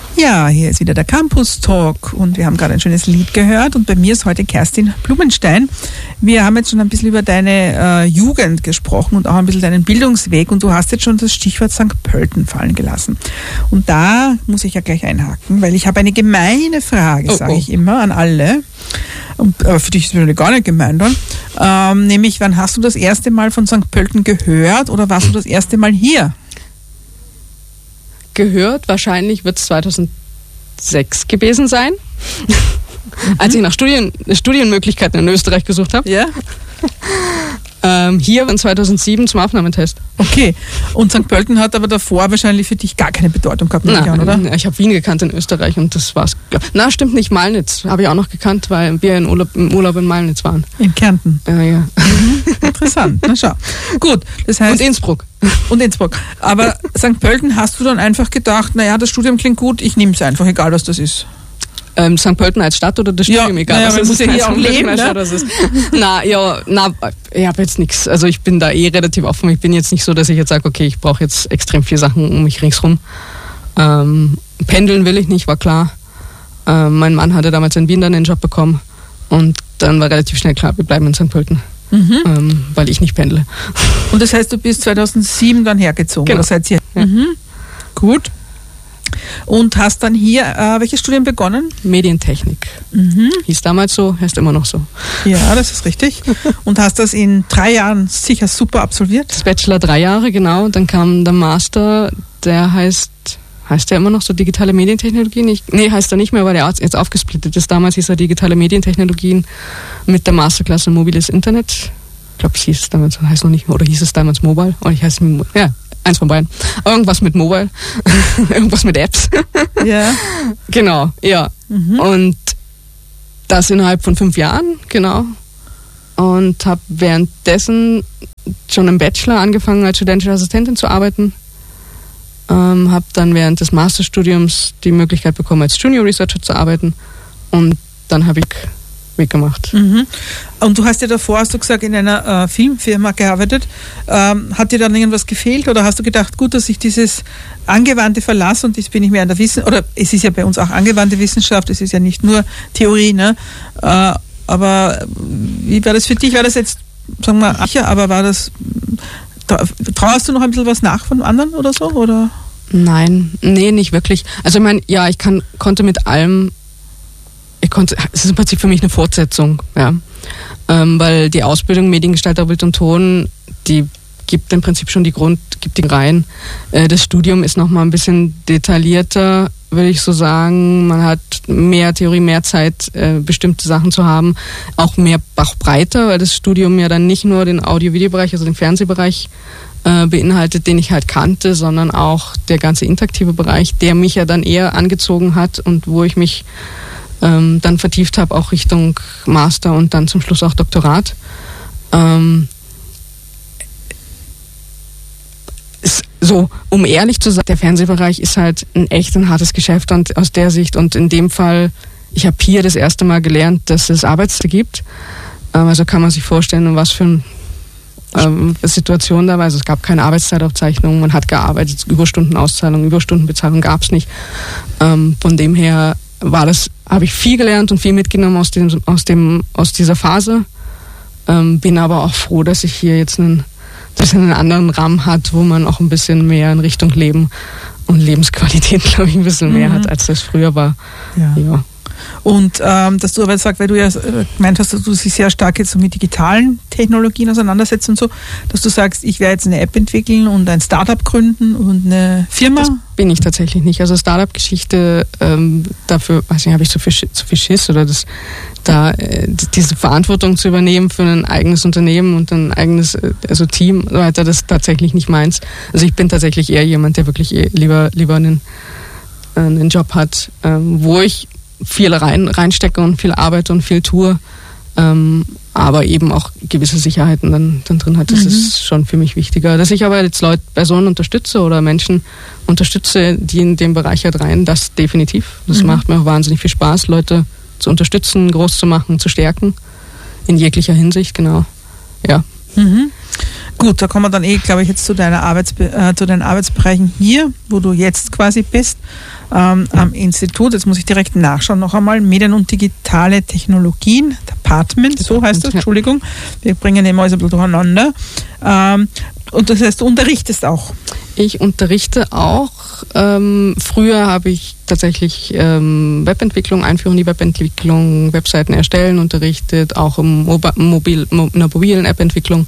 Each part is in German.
Ja, hier ist wieder der Campus Talk und wir haben gerade ein schönes Lied gehört und bei mir ist heute Kerstin Blumenstein. Wir haben jetzt schon ein bisschen über deine Jugend gesprochen und auch ein bisschen deinen Bildungsweg und du hast jetzt schon das Stichwort St. Pölten fallen gelassen. Und da muss ich ja gleich einhaken, weil ich habe eine gemeine Frage, sage ich immer, an alle. Aber für dich ist es natürlich gar nicht gemein dann. Nämlich, wann hast du das erste Mal von St. Pölten gehört oder warst du das erste Mal hier? Gehört, wahrscheinlich wird es 2006 gewesen sein, als ich nach Studienmöglichkeiten in Österreich gesucht habe. Ja. Hier in 2007 zum Aufnahmetest. Okay, und St. Pölten hat aber davor wahrscheinlich für dich gar keine Bedeutung gehabt, oder? Ich habe Wien gekannt in Österreich und das war's. Na, stimmt nicht, Malnitz habe ich auch noch gekannt, weil wir im Urlaub in Malnitz waren. In Kärnten? Ja. Interessant, na schau. Gut, das heißt... Und Innsbruck. Aber St. Pölten hast du dann einfach gedacht, naja, das Studium klingt gut, ich nehme es einfach, egal was das ist. St. Pölten als Stadt oder das Studium, egal was das ist. Ja, muss ja hier auch leben, ne? Das ist. Ich habe jetzt nichts. Also ich bin da relativ offen. Ich bin jetzt nicht so, dass ich jetzt sage, okay, ich brauche jetzt extrem viel Sachen um mich ringsrum. Pendeln will ich nicht, war klar. Mein Mann hatte damals in Wien dann einen Job bekommen und dann war relativ schnell klar, wir bleiben in St. Pölten. Weil ich nicht pendle. Und das heißt, du bist 2007 dann hergezogen? Genau. Oder seid ihr? Ja. Gut. Und hast dann hier, welches Studium begonnen? Medientechnik. Hieß damals so, heißt immer noch so. Ja, das ist richtig. Und hast das in 3 Jahren sicher super absolviert? Das Bachelor 3 Jahre, genau. Dann kam der Master, der heißt der immer noch so digitale Medientechnologien? Heißt er nicht mehr, weil der jetzt aufgesplittet ist. Damals hieß er digitale Medientechnologien mit der Masterklasse mobiles Internet. Ich glaube, es hieß es damals, heißt noch nicht mehr, oder hieß es damals Mobile? Oder ich heiße, ja, eins von beiden. Irgendwas mit Mobile. Irgendwas mit Apps. Ja. Genau, ja. Und das innerhalb von 5 Jahren, genau. Und habe währenddessen schon im Bachelor angefangen, als studentische Assistentin zu arbeiten. Habe dann während des Masterstudiums die Möglichkeit bekommen, als Junior Researcher zu arbeiten. Und dann habe ich Weg gemacht. Und du hast ja davor, hast du gesagt, in einer Filmfirma gearbeitet. Hat dir dann irgendwas gefehlt oder hast du gedacht, gut, dass ich dieses Angewandte verlasse und jetzt bin ich mehr an der Wissenschaft, oder es ist ja bei uns auch angewandte Wissenschaft, es ist ja nicht nur Theorie, ne? Aber wie war das für dich? War das jetzt, sagen wir mal, aber war das, trauerst du noch ein bisschen was nach von anderen oder so? Oder? Nein, nicht wirklich. Also ich meine, ja, konnte mit allem, es ist im Prinzip für mich eine Fortsetzung, ja. Weil die Ausbildung Mediengestalter Bild und Ton, die gibt im Prinzip schon gibt die Reihen. Das Studium ist nochmal ein bisschen detaillierter, würde ich so sagen. Man hat mehr Theorie, mehr Zeit, bestimmte Sachen zu haben. Auch breiter, weil das Studium ja dann nicht nur den Audio-Video-Bereich, also den Fernsehbereich beinhaltet, den ich halt kannte, sondern auch der ganze interaktive Bereich, der mich ja dann eher angezogen hat und wo ich mich dann vertieft habe, auch Richtung Master und dann zum Schluss auch Doktorat. So, um ehrlich zu sein, der Fernsehbereich ist halt ein hartes Geschäft und aus der Sicht und in dem Fall, ich habe hier das erste Mal gelernt, dass es Arbeitszeit gibt. Also kann man sich vorstellen, was für eine Situation da war. Also es gab keine Arbeitszeitaufzeichnung, man hat gearbeitet, Überstundenauszahlung, Überstundenbezahlung gab es nicht. Von dem her habe ich viel gelernt und viel mitgenommen aus dieser Phase. Bin aber auch froh, dass ich hier jetzt einen anderen Rahmen hat, wo man auch ein bisschen mehr in Richtung Leben und Lebensqualität, glaube ich, ein bisschen mehr hat, als das früher war. Ja. Und dass du aber jetzt sagst, weil du ja gemeint hast, dass du dich sehr stark jetzt so mit digitalen Technologien auseinandersetzt und so, dass du sagst, ich werde jetzt eine App entwickeln und ein Startup gründen und eine Firma? Das bin ich tatsächlich nicht. Also Startup-Geschichte, dafür, weiß nicht, habe ich zu viel Schiss oder diese Verantwortung zu übernehmen für ein eigenes Unternehmen und ein eigenes Team, so weiter, das ist tatsächlich nicht meins. Also ich bin tatsächlich eher jemand, der wirklich lieber einen Job hat, wo ich viel reinstecke und viel arbeite und viel tue, aber eben auch gewisse Sicherheiten dann drin hat. Das ist schon für mich wichtiger. Dass ich aber jetzt Personen unterstütze oder Menschen unterstütze, die in dem Bereich halt rein, das definitiv. Das macht mir auch wahnsinnig viel Spaß, Leute zu unterstützen, groß zu machen, zu stärken, in jeglicher Hinsicht, genau. Ja. Gut, da kommen wir dann glaube ich, jetzt zu deinen Arbeitsbereichen hier, wo du jetzt quasi bist, am Institut. Jetzt muss ich direkt nachschauen, noch einmal, Medien- und digitale Technologien, Department, so heißt das, Entschuldigung, wir bringen immer alles ein bisschen durcheinander. Und das heißt, du unterrichtest auch? Ich unterrichte auch. Früher habe ich tatsächlich Webentwicklung, Einführung in die Webentwicklung, Webseiten erstellen unterrichtet, auch in einer mobilen App-Entwicklung.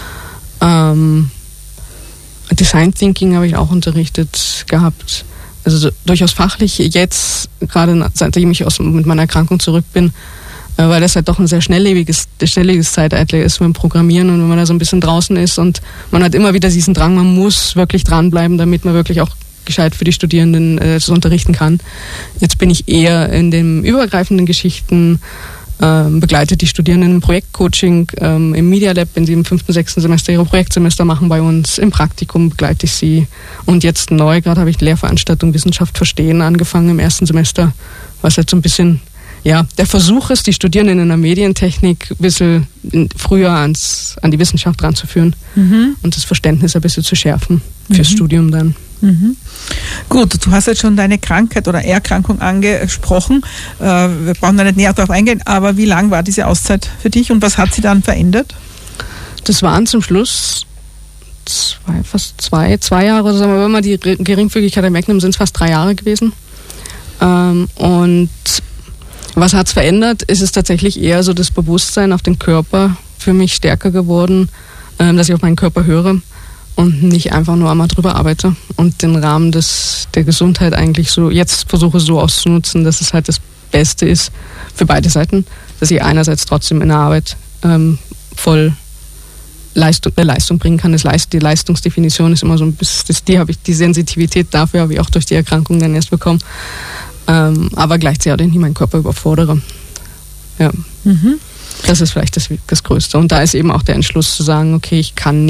Design Thinking habe ich auch unterrichtet gehabt. Also durchaus fachlich. Jetzt, gerade seitdem ich mit meiner Erkrankung zurück bin, weil das halt doch ein sehr schnelllebiges Zeitalter ist beim Programmieren, und wenn man da so ein bisschen draußen ist und man hat immer wieder diesen Drang, man muss wirklich dranbleiben, damit man wirklich auch gescheit für die Studierenden das unterrichten kann. Jetzt bin ich eher in den übergreifenden Geschichten, begleitet die Studierenden im Projektcoaching, im Media Lab, wenn sie im 5., 6. Semester ihre Projektsemester machen bei uns. Im Praktikum begleite ich sie. Und jetzt neu, gerade habe ich die Lehrveranstaltung Wissenschaft verstehen angefangen im 1. Semester, was jetzt so ein bisschen, ja, der Versuch ist, die Studierenden in der Medientechnik ein bisschen früher an die Wissenschaft ranzuführen und das Verständnis ein bisschen zu schärfen fürs Studium dann. Gut, du hast jetzt schon deine Krankheit oder Erkrankung angesprochen. Wir brauchen da nicht näher darauf eingehen, aber wie lang war diese Auszeit für dich und was hat sie dann verändert? Das waren zum Schluss fast zwei Jahre, sagen wir, wenn man die Geringfügigkeit wegnimmt, sind es fast 3 Jahre gewesen. Und was hat es verändert? Ist es tatsächlich eher so das Bewusstsein auf den Körper für mich stärker geworden, dass ich auf meinen Körper höre und nicht einfach nur einmal drüber arbeite und den Rahmen der Gesundheit eigentlich so jetzt versuche so auszunutzen, dass es halt das Beste ist für beide Seiten, dass ich einerseits trotzdem in der Arbeit voll Leistung bringen kann. Die Leistungsdefinition ist immer so ein bisschen, die Sensitivität dafür habe ich auch durch die Erkrankung dann erst bekommen, aber gleichzeitig auch nicht meinen Körper überfordere. Ja. Das ist vielleicht das Größte. Und da ist eben auch der Entschluss zu sagen, okay, ich kann